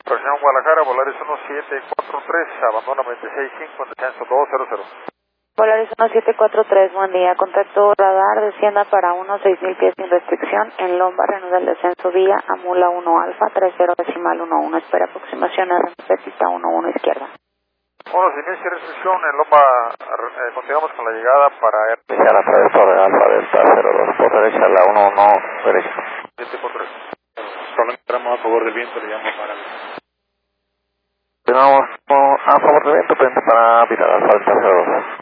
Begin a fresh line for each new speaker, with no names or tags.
Fracción Guadalajara, Volaris 1743, abandona 26.5 en descenso 200.
Volaris 1743, buen día. Contacto radar, descienda para 6.000 pies sin restricción. En Lomba, reanuda el descenso vía Amula 1 Alfa, 30.11. Espera aproximación RMP, pista 11 izquierda.
1.000 sin restricción, en Lomba continuamos con la llegada para
Iniciar a través de Alfa Delta 02, por derecha la 11 derecha.
743. Solo entramos a favor del viento, le llamo para...
Tenemos a favor del viento, frente para Vital Alfa Delta 02.